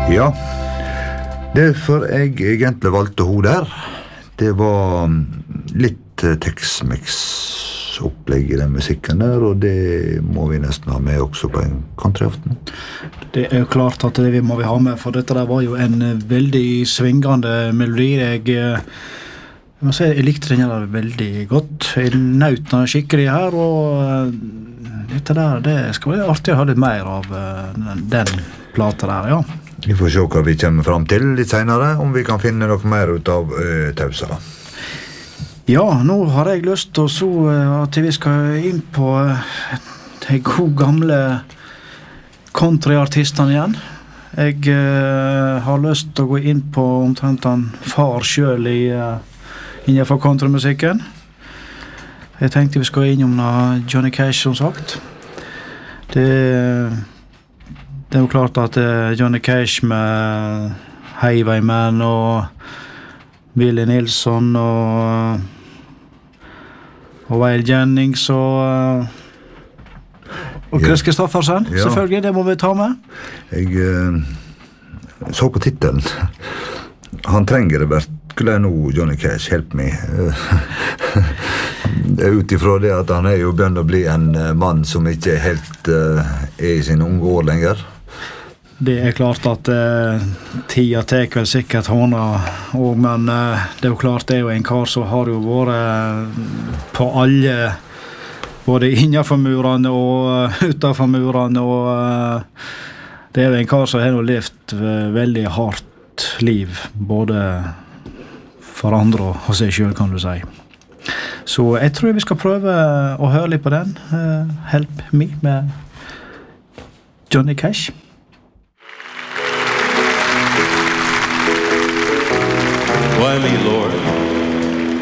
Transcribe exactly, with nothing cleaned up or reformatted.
Ja, derfor jeg egentlig valgte hun der. Det var litt Tex-Mex-opplegg i den musikken der, og det må vi nesten ha med også på en countryaften. Det er jo klart at det må vi ha med, for dette der var jo en veldig svingende melodi. Jeg, jeg må si, jeg likte den der veldig godt. Jeg nøt den skikkelig her, og dette der, det skal være artig å ha litt mer av den plata der, ja. Vi får se hva vi kommer frem til litt senere, om vi kan finne noe mer ut av uh, Tausa. Ja, nå har jeg lyst til så, uh, at vi skal inn på uh, de gode gamle countryartistene igjen. Jeg uh, har lyst til å gå inn på omtrent han far selv i, uh, innenfor countrymusikken. Jeg tenkte vi skulle innom uh, Johnny Cash, som sagt. Det Det er jo klart at uh, Johnny Cash med Highwayman og Willie Nilsson og, og Waylon Jennings og, uh, og Chris Kristoffersen, ja. Selvfølgelig, det må vi ta med. Jeg uh, så på titelen. Han trenger det virkelig nå, Johnny Cash, help me. Det er utifrån det at han er jo begynt å bli en mann som ikke helt uh, er i sin unge år lenger. Det er klart at eh, tida tek vel sikkert hånda og, men eh, det er jo klart det er jo en kar som har jo vært på alle, både innenfor murene og utenfor murene, og eh, det er jo en kar som har jo levd veldig hardt liv, både for andre og seg selv, kan du si. Så jeg tror vi skal prøve å høre litt på den, uh, Help Me med Johnny Cash. Why me, Lord?